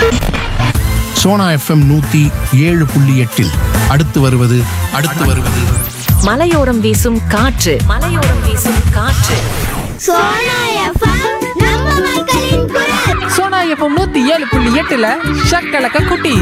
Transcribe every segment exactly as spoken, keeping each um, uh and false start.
Sona FM நூத்தி ஏழு புள்ளி எட்டில் அடுத்து வருவது அடுத்து வருவது மலையோரம் வீசும் காற்று மலையோரம் வீசும் காற்று சோனா எஃப்எம் நம்ம மக்களின் குரல். சோனா எஃப்எம் நூத்தி ஏழு புள்ளி எட்டுல ஷக்கலக்க குட்டி.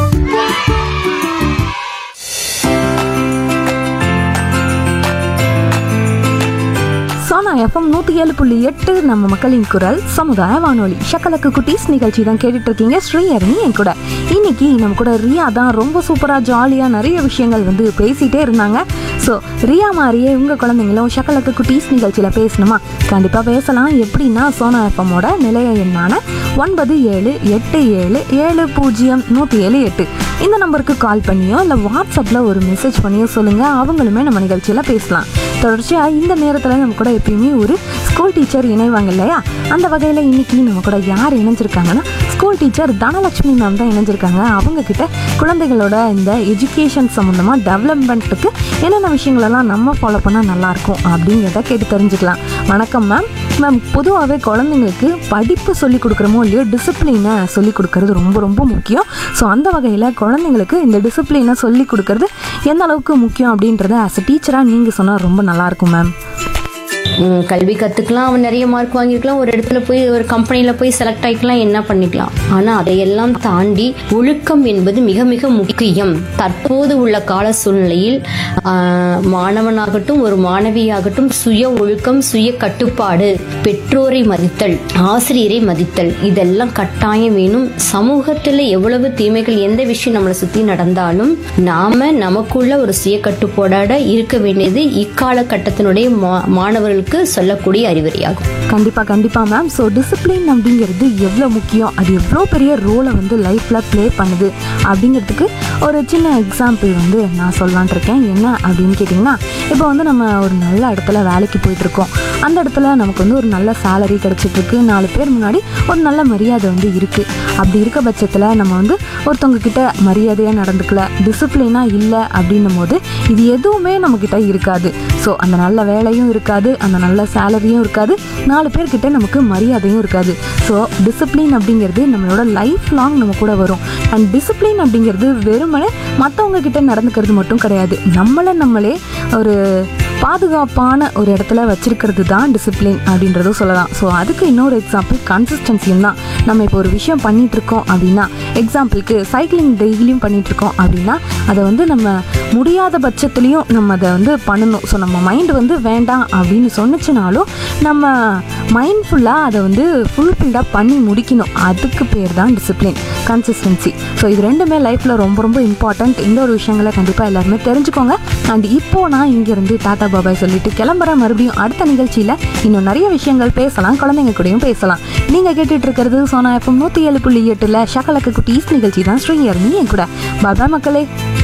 சோனா எஃப்எம் நூற்றி ஏழு புள்ளி எட்டு நம்ம மக்களின் குரல் சமுதாய வானொலி ஷக்கலக்கு குட்டீஸ் நிகழ்ச்சி தான் கேட்டுட்டு இருக்கீங்க. ஸ்ரீஹரணி என் கூட இன்னைக்கு நம்ம கூட ரியா தான் ரொம்ப சூப்பராக ஜாலியாக நிறைய விஷயங்கள் வந்து பேசிகிட்டே இருந்தாங்க. ஸோ ரியா மாதிரியே உங்கள் குழந்தைங்களும் ஷக்கலக்கு குட்டீஸ் நிகழ்ச்சியில் பேசணுமா? கண்டிப்பாக பேசலாம். எப்படின்னா சோனா எஃப்எம்மோட நிலைய எண்ணான ஒன்பது ஏழு எட்டு ஏழு ஏழு பூஜ்ஜியம் நூற்றி ஏழு எட்டு இந்த நம்பருக்கு கால் பண்ணியோ இல்லை வாட்ஸ்அப்பில் ஒரு மெசேஜ் பண்ணியோ சொல்லுங்கள். அவங்களுமே நம்ம நிகழ்ச்சியில் பேசலாம். தொடர்ச்சியாக இந்த நேரத்தில் நம்ம கூட எப்பயுமே ஒரு ஸ்கூல் டீச்சர் இணைவாங்க இல்லையா? அந்த வகையில் இன்னைக்கு நம்ம கூட யார் இணைஞ்சிருக்காங்கன்னா ஸ்கூல் டீச்சர் தனலட்சுமி மேம் தான் இணைஞ்சிருக்காங்க. அவங்கக்கிட்ட குழந்தைகளோட இந்த எஜுகேஷன் சம்மந்தமாக டெவலப்மெண்ட்டுக்கு என்னென்ன விஷயங்களெல்லாம் நம்ம ஃபாலோ பண்ணால் நல்லாயிருக்கும் அப்படிங்கிறத கேட்டு தெரிஞ்சுக்கலாம். வணக்கம் மேம். மேம், பொதுவாகவே குழந்தைங்களுக்கு படிப்பு சொல்லிக் கொடுக்குறமோ இல்லையோ டிசிப்ளினை சொல்லிக் கொடுக்கறது ரொம்ப ரொம்ப முக்கியம். ஸோ அந்த வகையில் குழந்தைங்களுக்கு இந்த டிசிப்ளினை சொல்லிக் கொடுக்கறது எந்த அளவுக்கு முக்கியம் அப்படின்றத ஆஸ் அ டீச்சராக நீங்கள் சொன்னால் ரொம்ப நல்லாயிருக்கும் மேம். கல்வி கற்றுக்கலாம், அவன் நிறைய மார்க் வாங்கியிருக்கலாம், ஒரு இடத்துல போய் ஒரு கம்பெனியில் போய் செலக்ட் ஆகிக்கலாம், என்ன பண்ணிக்கலாம். ஆனால் அதையெல்லாம் தாண்டி ஒழுக்கம் என்பது மிக மிக முக்கியம். தற்போது உள்ள கால சூழ்நிலையில் மாணவனாகட்டும் ஒரு மாணவியாகட்டும் சுய ஒழுக்கம், சுய கட்டுப்பாடு, பெற்றோரை மதித்தல், ஆசிரியரை மதித்தல், இதெல்லாம் கட்டாயம் வேணும். சமூகத்தில் எவ்வளவு தீமைகள் எந்த விஷயம் நம்மளை சுற்றி நடந்தாலும் நாம நமக்குள்ள ஒரு சுய கட்டுப்பாடோட இருக்க வேண்டியது இக்கால கட்டத்தினுடைய மாணவர்களுக்கு சொல்லக்கூடிய அறிவுரையாகும். கண்டிப்பா கண்டிப்பா மேம். ஸோ டிசிப்ளின் அப்படிங்கிறது எவ்வளோ முக்கியம், அது எவ்வளோ பெரிய ரோலை வந்து லைஃப்ல ப்ளே பண்ணுது அப்படிங்கிறதுக்கு ஒரு சின்ன எக்ஸாம்பிள் வந்து நான் சொல்லலான்ட்டு இருக்கேன். என்ன அப்படின்னு கேட்டிங்கன்னா, இப்போ வந்து நம்ம ஒரு நல்ல இடத்துல வேலைக்கு போயிட்டு இருக்கோம். அந்த இடத்துல நமக்கு வந்து ஒரு நல்ல சேலரி கிடைச்சிட்டு இருக்கு, நாலு பேர் முன்னாடி ஒரு நல்ல மரியாதை வந்து இருக்கு. அப்படி இருக்க பட்சத்தில் நம்ம வந்து ஒருத்தவங்க கிட்ட மரியாதையாக நடந்துக்கல, டிசிப்ளினாக இல்லை அப்படின்னும் போது இது எதுவுமே நம்மக்கிட்ட இருக்காது. ஸோ அந்த நல்ல வேலையும் இருக்காது, அந்த நல்ல சேலரியும் இருக்காது, நாலு பேர்கிட்ட நமக்கு மரியாதையும் இருக்காது. ஸோ டிசிப்ளின் அப்படிங்கிறது நம்மளோட லைஃப் லாங் நம்ம கூட வரும். அண்ட் டிசிப்ளின் அப்படிங்கிறது வெறுமனே மற்றவங்க கிட்ட நடந்துக்கிறது மட்டும் கிடையாது, நம்மளை நம்மளே ஒரு பாதுகாப்பான ஒரு இடத்துல வச்சிருக்கிறது தான் டிசிப்ளின் அப்படின்றதும் சொல்லலாம். ஸோ அதுக்கு இன்னொரு எக்ஸாம்பிள் கன்சிஸ்டன்சியும் தான். நம்ம இப்போ ஒரு விஷயம் பண்ணிட்டு இருக்கோம் அப்படின்னா, எக்ஸாம்பிளுக்கு சைக்கிளிங் டெய்லியும் பண்ணிட்டு இருக்கோம் அப்படின்னா அதை வந்து நம்ம முடியாத பட்சத்துலேயும் நம்ம அதை வந்து பண்ணணும். ஸோ நம்ம மைண்டு வந்து வேண்டாம் அப்படின்னு சொன்னிச்சுனாலும் நம்ம மைண்ட்ஃபுல்லாக அதை வந்து ஃபுல்ஃபில்டாக பண்ணி முடிக்கணும். அதுக்கு பேர் தான் டிசிப்ளின், கன்சிஸ்டன்சி. ஸோ இது ரெண்டுமே லைஃப்பில் ரொம்ப ரொம்ப இம்பார்ட்டண்ட். இந்த ஒரு விஷயங்களை கண்டிப்பாக எல்லாருமே தெரிஞ்சுக்கோங்க. அண்ட் இப்போது நான் இங்கேருந்து டாடா பாபாய் சொல்லிட்டு கிளம்புறேன். மறுபடியும் அடுத்த நிகழ்ச்சியில் இன்னும் நிறைய விஷயங்கள் பேசலாம், குழந்தைங்க கூடயும் பேசலாம். நீங்கள் கேட்டுட்டு இருக்கிறது சோனா எஃப்எம் நூற்றி ஏழு புள்ளி எட்டில் ஷக்கலக்கு குட்டீஸ் நிகழ்ச்சி தான். ஸ்ரீஹரணி என் கூட. பாபா மக்களே.